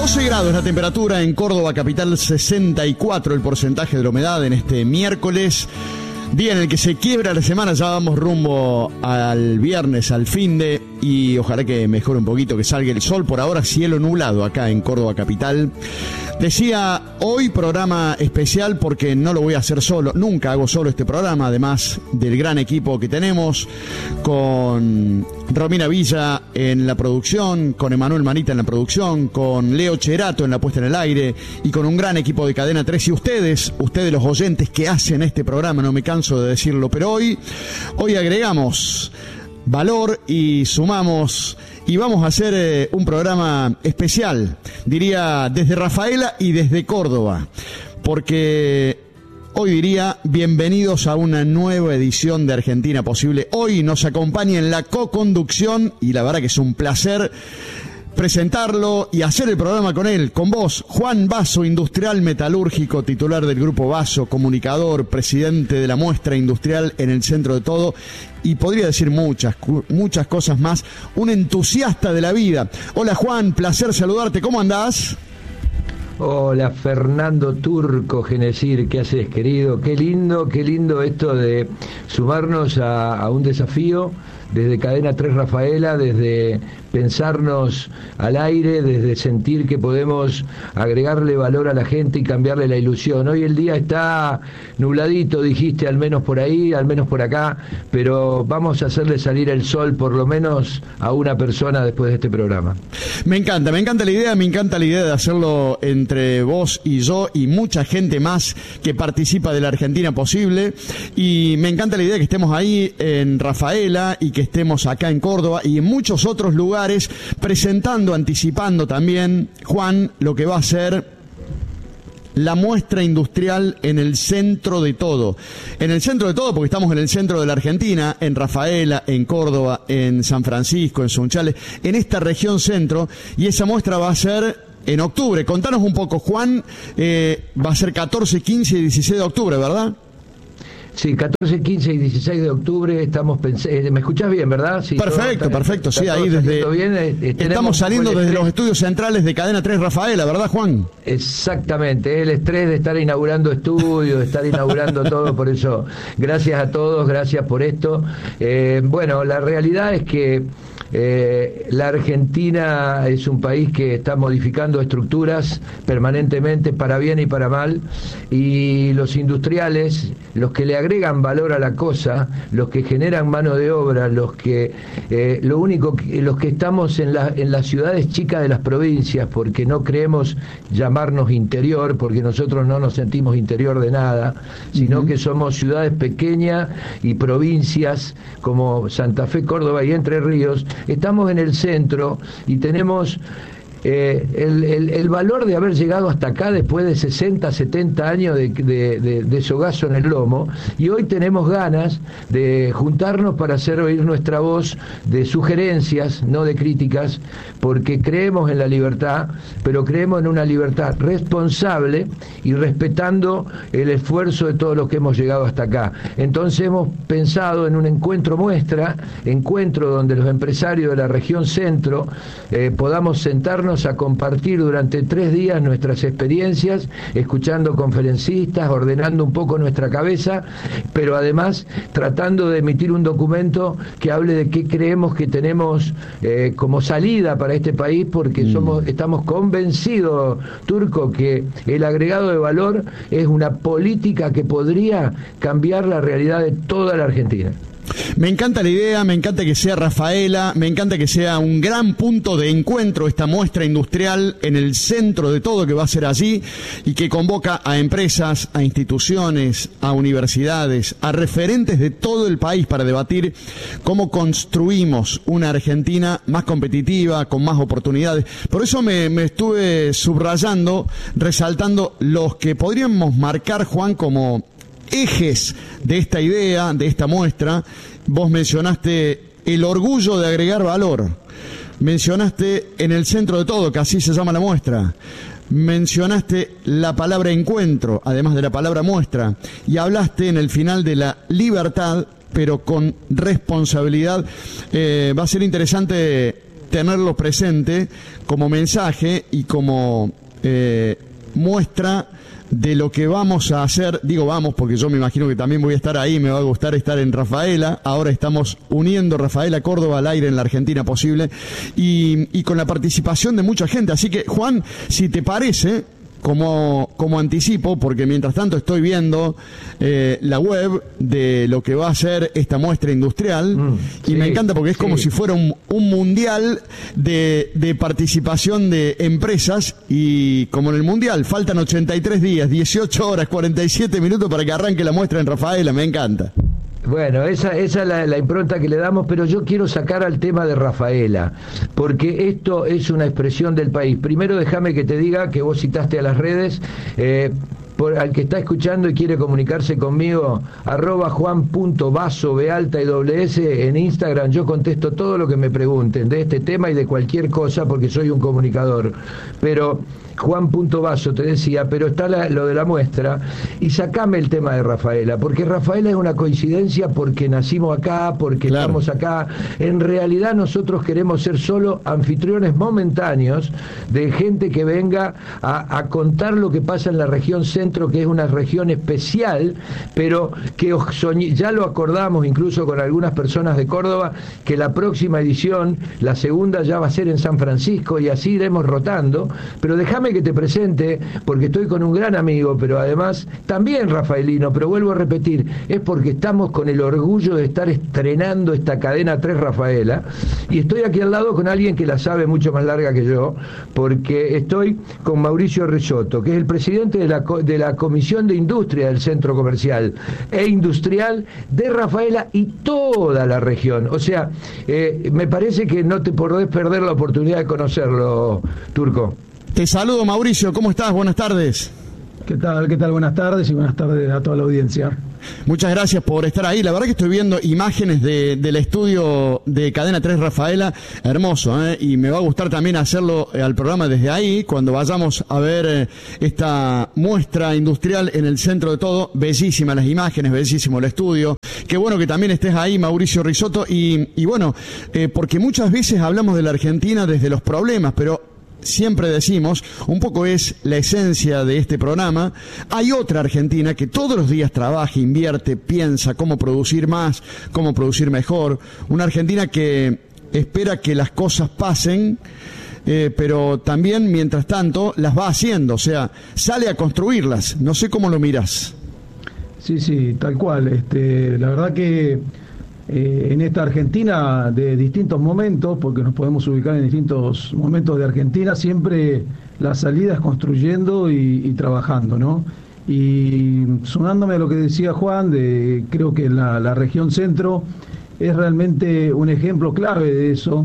12 grados la temperatura en Córdoba capital, 64 el porcentaje de la humedad en este miércoles, día en el que se quiebra la semana. Ya vamos rumbo al viernes, al finde, y ojalá que mejore un poquito, que salga el sol. Por ahora cielo nublado acá en Córdoba capital. Decía, hoy programa especial porque no lo voy a hacer solo, nunca hago solo este programa, además del gran equipo que tenemos, con Romina Villa en la producción, con Emanuel Manita en la producción, con Leo Cherato en la puesta en el aire, y con un gran equipo de Cadena 3, y ustedes los oyentes que hacen este programa, no me canso de decirlo, pero hoy agregamos valor y sumamos, y vamos a hacer un programa especial, diría desde Rafaela y desde Córdoba, porque hoy diría bienvenidos a una nueva edición de Argentina Posible. Hoy nos acompaña en la co-conducción, y la verdad que es un placer presentarlo y hacer el programa con él, con vos, Juan Basso, industrial metalúrgico, titular del Grupo Basso, comunicador, presidente de la muestra industrial en el centro de todo, y podría decir muchas cosas más, un entusiasta de la vida. Hola Juan, placer saludarte, ¿cómo andás? Hola Fernando Turco Genesir, ¿qué haces, querido? Qué lindo esto de sumarnos a un desafío desde Cadena 3 Rafaela, desde pensarnos al aire, desde sentir que podemos agregarle valor a la gente y cambiarle la ilusión. Hoy el día está nubladito, dijiste, al menos por ahí, al menos por acá, pero vamos a hacerle salir el sol por lo menos a una persona después de este programa. Me encanta la idea de hacerlo entre vos y yo y mucha gente más que participa de la Argentina Posible, y me encanta la idea de que estemos ahí en Rafaela y que estemos acá en Córdoba y en muchos otros lugares presentando, anticipando también, Juan, lo que va a ser la muestra industrial en el centro de todo. En el centro de todo porque estamos en el centro de la Argentina, en Rafaela, en Córdoba, en San Francisco, en Sunchales, en esta región centro, y esa muestra va a ser en octubre. Contanos un poco, Juan, va a ser 14, 15 y 16 de octubre, ¿verdad? Sí, 14, 15 y 16 de octubre estamos pensando. ¿Me escuchás bien, verdad? Sí, perfecto, sí, ahí desde. Bien, estamos saliendo desde los estudios centrales de Cadena 3 Rafaela, ¿verdad, Juan? Exactamente, el estrés de estar inaugurando estudios, de estar inaugurando todo, por eso, gracias a todos, gracias por esto. Bueno, la realidad es que la Argentina es un país que está modificando estructuras permanentemente, para bien y para mal, y los industriales, los que le agregan valor a la cosa, los que generan mano de obra, los que estamos en las ciudades chicas de las provincias, porque no creemos llamarnos interior, porque nosotros no nos sentimos interior de nada, sino que somos ciudades pequeñas y provincias como Santa Fe, Córdoba y Entre Ríos. Estamos en el centro y tenemos el valor de haber llegado hasta acá después de 60, 70 años de sogazo en el lomo, y hoy tenemos ganas de juntarnos para hacer oír nuestra voz de sugerencias, no de críticas, porque creemos en la libertad, pero creemos en una libertad responsable y respetando el esfuerzo de todos los que hemos llegado hasta acá. Entonces hemos pensado en un encuentro donde los empresarios de la región centro podamos sentarnos a compartir durante 3 días nuestras experiencias, escuchando conferencistas, ordenando un poco nuestra cabeza, pero además tratando de emitir un documento que hable de qué creemos que tenemos como salida para este país, porque estamos convencidos, Turco, que el agregado de valor es una política que podría cambiar la realidad de toda la Argentina. Me encanta la idea, me encanta que sea Rafaela, me encanta que sea un gran punto de encuentro esta muestra industrial en el centro de todo, que va a ser allí, y que convoca a empresas, a instituciones, a universidades, a referentes de todo el país para debatir cómo construimos una Argentina más competitiva, con más oportunidades. Por eso me estuve subrayando, resaltando los que podríamos marcar, Juan, como ejes de esta idea, de esta muestra. Vos mencionaste el orgullo de agregar valor, mencionaste en el centro de todo, que así se llama la muestra, mencionaste la palabra encuentro, además de la palabra muestra, y hablaste en el final de la libertad, pero con responsabilidad. Va a ser interesante tenerlo presente como mensaje y como muestra de lo que vamos a hacer. Digo vamos porque yo me imagino que también voy a estar ahí, me va a gustar estar en Rafaela. Ahora estamos uniendo Rafaela Córdoba al aire en la Argentina Posible y con la participación de mucha gente. Así que, Juan, si te parece, como anticipo, porque mientras tanto estoy viendo la web de lo que va a ser esta muestra industrial, y me encanta porque es como si fuera un mundial de participación de empresas, y como en el mundial faltan 83 días, 18 horas, 47 minutos para que arranque la muestra en Rafaela. Me encanta. Bueno, esa es la impronta que le damos, pero yo quiero sacar al tema de Rafaela, porque esto es una expresión del país. Primero déjame que te diga que vos citaste a las redes, al que está escuchando y quiere comunicarse conmigo, @Juan.Basso, B-alta-y-S, en Instagram. Yo contesto todo lo que me pregunten de este tema y de cualquier cosa, porque soy un comunicador. Pero Juan.Basso, te decía, pero está lo de la muestra, y sacame el tema de Rafaela, porque Rafaela es una coincidencia porque nacimos acá, porque estamos acá. En realidad nosotros queremos ser solo anfitriones momentáneos de gente que venga a contar lo que pasa en la región centro, que es una región especial, pero que ya lo acordamos incluso con algunas personas de Córdoba, que la próxima edición, la segunda, ya va a ser en San Francisco, y así iremos rotando. Pero déjame que te presente, porque estoy con un gran amigo, pero además también rafaelino, pero vuelvo a repetir, es porque estamos con el orgullo de estar estrenando esta cadena 3 Rafaela, y estoy aquí al lado con alguien que la sabe mucho más larga que yo, porque estoy con Mauricio Risotto, que es el presidente de la Comisión de Industria del Centro Comercial e Industrial de Rafaela y toda la región. O sea, me parece que no te podés perder la oportunidad de conocerlo, Turco. Te saludo, Mauricio, ¿cómo estás? Buenas tardes. ¿Qué tal? Buenas tardes, y buenas tardes a toda la audiencia. Muchas gracias por estar ahí. La verdad que estoy viendo imágenes del estudio de Cadena 3 Rafaela, hermoso, y me va a gustar también hacerlo al programa desde ahí, cuando vayamos a ver esta muestra industrial en el centro de todo. Bellísimas las imágenes, bellísimo el estudio. Qué bueno que también estés ahí, Mauricio Risotto, y bueno, porque muchas veces hablamos de la Argentina desde los problemas, pero siempre decimos, un poco es la esencia de este programa, hay otra Argentina que todos los días trabaja, invierte, piensa cómo producir más, cómo producir mejor, una Argentina que espera que las cosas pasen, pero también, mientras tanto, las va haciendo, o sea, sale a construirlas. No sé cómo lo mirás. Sí, tal cual. La verdad que en esta Argentina de distintos momentos, porque nos podemos ubicar en distintos momentos de Argentina, siempre la salida es construyendo y trabajando, ¿no? Y sumándome a lo que decía Juan, creo que la región centro es realmente un ejemplo clave de eso,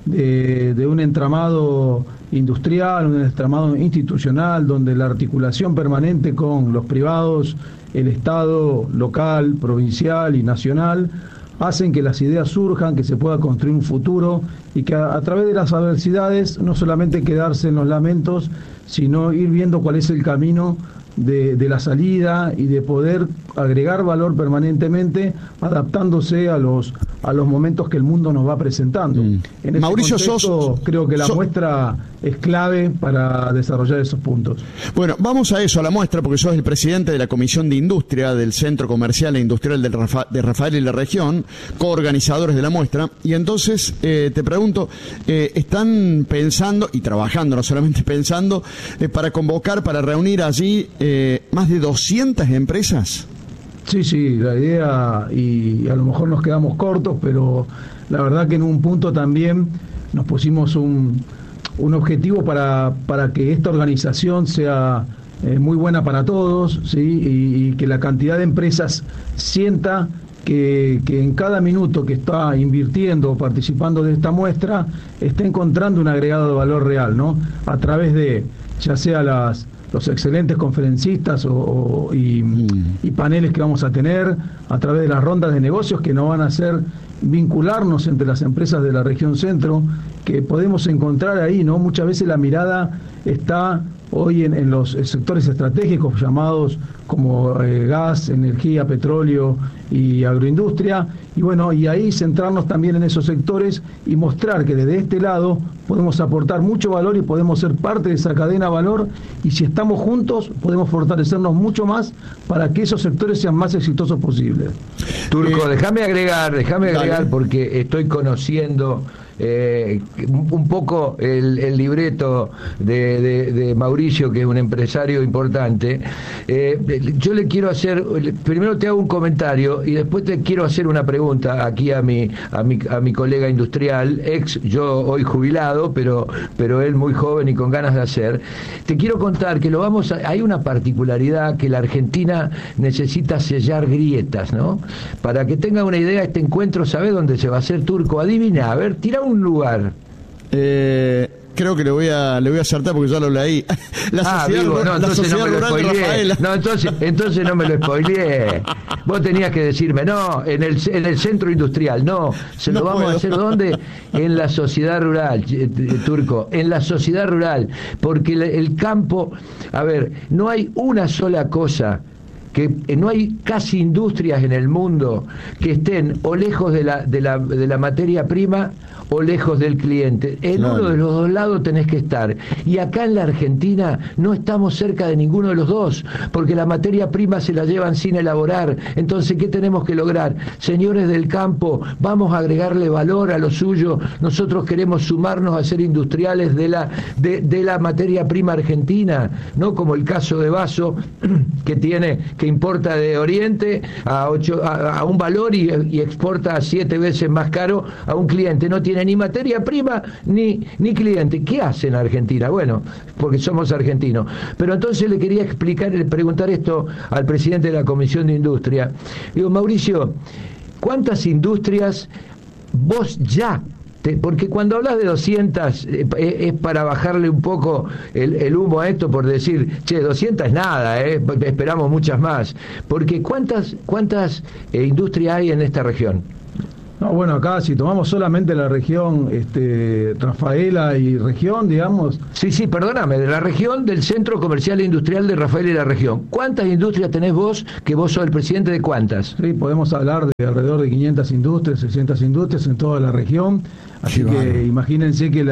de un entramado industrial, un entramado institucional, donde la articulación permanente con los privados, el Estado local, provincial y nacional, hacen que las ideas surjan, que se pueda construir un futuro, y que a través de las adversidades no solamente quedarse en los lamentos, sino ir viendo cuál es el camino de la salida, y de poder agregar valor permanentemente, adaptándose a los momentos que el mundo nos va presentando. En ese Mauricio, contexto, creo que la muestra es clave para desarrollar esos puntos. Bueno, vamos a eso, a la muestra, porque sos el presidente de la Comisión de Industria del Centro Comercial e Industrial de Rafaela y la región, coorganizadores de la muestra, y entonces te pregunto, ¿están pensando y trabajando, no solamente pensando, para convocar, para reunir allí más de 200 empresas? Sí, la idea, y a lo mejor nos quedamos cortos, pero la verdad que en un punto también nos pusimos un objetivo para que esta organización sea muy buena para todos, ¿sí? Y que la cantidad de empresas sienta que en cada minuto que está invirtiendo o participando de esta muestra está encontrando un agregado de valor real, ¿no? A través de, ya sea los excelentes conferencistas y paneles que vamos a tener, a través de las rondas de negocios que nos van a hacer vincularnos entre las empresas de la región centro que podemos encontrar ahí, ¿no? Muchas veces la mirada está hoy en los sectores estratégicos llamados como gas, energía, petróleo y agroindustria, y bueno, y ahí centrarnos también en esos sectores y mostrar que desde este lado podemos aportar mucho valor y podemos ser parte de esa cadena de valor, y si estamos juntos podemos fortalecernos mucho más para que esos sectores sean más exitosos posibles. Turco, déjame agregar, porque estoy conociendo un poco el libreto de Mauricio, que es un empresario importante. Yo le quiero hacer, primero te hago un comentario y después te quiero hacer una pregunta aquí a mi colega industrial, yo hoy jubilado, pero él muy joven y con ganas de hacer. Te quiero contar que hay una particularidad, que la Argentina necesita sellar grietas, ¿no? Para que tenga una idea, este encuentro, ¿sabés dónde se va a hacer, Turco? Adivina, a ver, tira un lugar. Creo que le voy a acertar porque ya lo leí. La sociedad rural de Rafaela. No, entonces no me lo spoileé. Vos tenías que decirme, no, en el centro industrial, no. Lo vamos a hacer ¿dónde? En la sociedad rural, Turco, en la sociedad rural. Porque el campo, a ver, no hay una sola cosa, que no hay casi industrias en el mundo que estén o lejos de la materia prima o lejos del cliente. En uno de los dos lados tenés que estar. Y acá en la Argentina no estamos cerca de ninguno de los dos, porque la materia prima se la llevan sin elaborar. Entonces, ¿qué tenemos que lograr? Señores del campo, vamos a agregarle valor a lo suyo. Nosotros queremos sumarnos a ser industriales de la materia prima argentina, no como el caso de Vaso, que importa de Oriente a un valor y exporta 7 veces más caro a un cliente. No tiene ni materia prima ni cliente. ¿Qué hace en Argentina? Bueno, porque somos argentinos. Pero entonces le quería preguntar esto al presidente de la Comisión de Industria. Digo, Mauricio, ¿cuántas industrias vos ya? Porque cuando hablas de 200 es para bajarle un poco el humo a esto, por decir, 200 es nada, esperamos muchas más. Porque ¿cuántas industrias hay en esta región? No, bueno, acá si tomamos solamente la región Rafaela y región, digamos... Sí, perdóname, de la región del Centro Comercial e Industrial de Rafaela y la región. ¿Cuántas industrias tenés vos, que vos sos el presidente de cuántas? Sí, podemos hablar de alrededor de 500 industrias, 600 industrias en toda la región. Así que vale. Imagínense que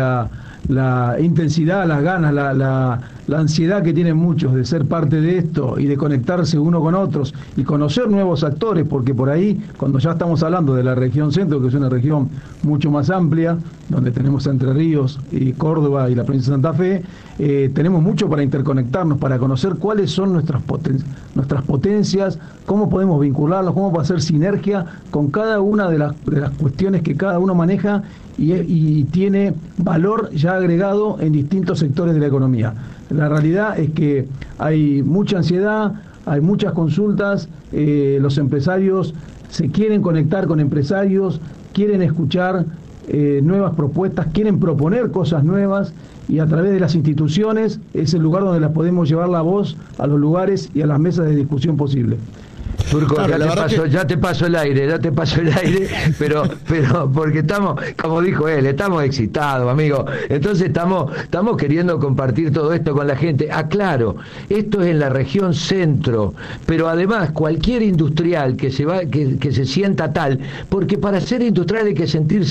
la intensidad, las ganas, la ansiedad que tienen muchos de ser parte de esto y de conectarse uno con otros y conocer nuevos actores, porque por ahí, cuando ya estamos hablando de la región centro, que es una región mucho más amplia, donde tenemos Entre Ríos y Córdoba y la provincia de Santa Fe, tenemos mucho para interconectarnos, para conocer cuáles son nuestras potencias, cómo podemos vincularlos, cómo hacer sinergia con cada una de las cuestiones que cada uno maneja y tiene valor ya agregado en distintos sectores de la economía. La realidad es que hay mucha ansiedad, hay muchas consultas, los empresarios se quieren conectar con empresarios, quieren escuchar nuevas propuestas, quieren proponer cosas nuevas, y a través de las instituciones es el lugar donde las podemos llevar la voz a los lugares y a las mesas de discusión posible. Turco, claro, ya te paso el aire, pero porque estamos, como dijo él, estamos excitados, amigo. Entonces estamos queriendo compartir todo esto con la gente. Aclaro, esto es en la región centro, pero además cualquier industrial que se sienta tal, porque para ser industrial hay que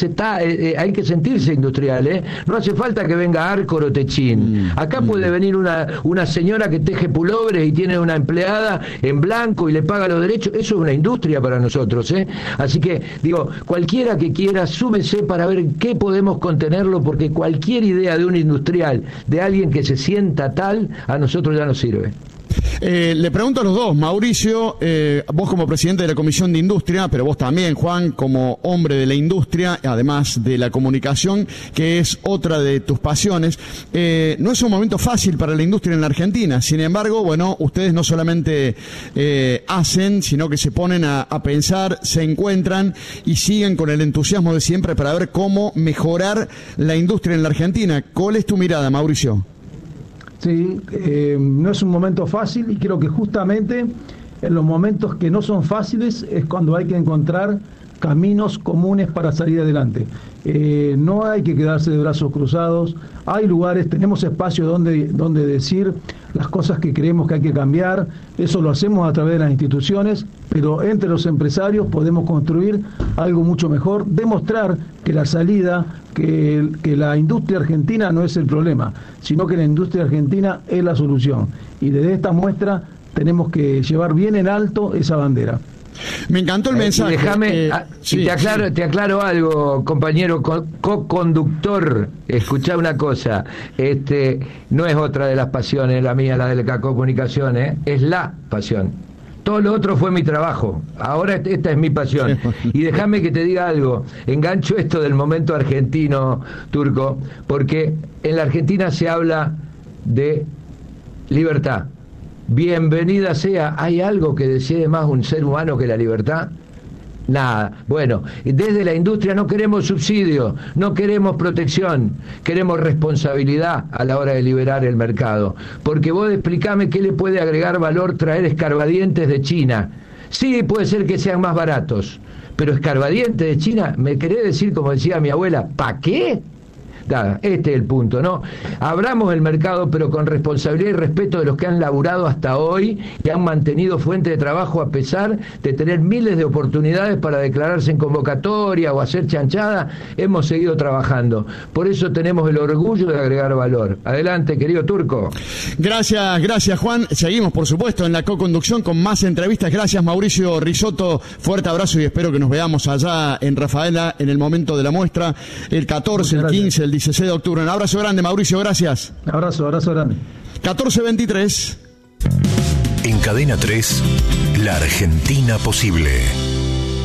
sentirse industrial, no hace falta que venga Arcor o Techín. Acá puede venir una señora que teje pulobres y tiene una empleada en blanco y le paga los derechos. Eso es una industria para nosotros, Así que, digo, cualquiera que quiera, súmese para ver qué podemos contenerlo, porque cualquier idea de un industrial, de alguien que se sienta tal, a nosotros ya nos sirve. Le pregunto a los dos, Mauricio, vos como presidente de la Comisión de Industria, pero vos también, Juan, como hombre de la industria, además de la comunicación, que es otra de tus pasiones. No es un momento fácil para la industria en la Argentina, sin embargo, bueno, ustedes no solamente hacen, sino que se ponen a pensar, se encuentran y siguen con el entusiasmo de siempre para ver cómo mejorar la industria en la Argentina. ¿Cuál es tu mirada, Mauricio? Sí, no es un momento fácil, y creo que justamente en los momentos que no son fáciles es cuando hay que encontrar caminos comunes para salir adelante. No hay que quedarse de brazos cruzados, hay lugares, tenemos espacio donde decir las cosas que creemos que hay que cambiar, eso lo hacemos a través de las instituciones, pero entre los empresarios podemos construir algo mucho mejor, demostrar que la salida, que la industria argentina no es el problema, sino que la industria argentina es la solución. Y desde esta muestra tenemos que llevar bien en alto esa bandera. Me encantó el mensaje. Déjame, te aclaro algo, compañero co-conductor. Escuchá una cosa, no es otra de las pasiones la mía, la de la comunicación, es la pasión. Todo lo otro fue mi trabajo, ahora esta es mi pasión. Y déjame que te diga algo, engancho esto del momento argentino, Turco, porque en la Argentina se habla de libertad. Bienvenida sea. ¿Hay algo que desee más un ser humano que la libertad? Nada. Bueno, desde la industria no queremos subsidio, no queremos protección, queremos responsabilidad a la hora de liberar el mercado. Porque vos explícame qué le puede agregar valor traer escarbadientes de China. Sí, puede ser que sean más baratos, pero escarbadientes de China, ¿me querés decir, como decía mi abuela, ¿pa' qué? Nada, este es el punto, ¿no? Abramos el mercado, pero con responsabilidad y respeto de los que han laburado hasta hoy y han mantenido fuente de trabajo a pesar de tener miles de oportunidades para declararse en convocatoria o hacer chanchada. Hemos seguido trabajando. Por eso tenemos el orgullo de agregar valor. Adelante, querido Turco. Gracias, Juan. Seguimos, por supuesto, en la co-conducción con más entrevistas. Gracias, Mauricio Risotto. Fuerte abrazo y espero que nos veamos allá en Rafaela en el momento de la muestra, el 14, el 15, el 16 de octubre. Un abrazo grande, Mauricio, gracias. Abrazo grande. 14:23. En Cadena 3, La Argentina Posible.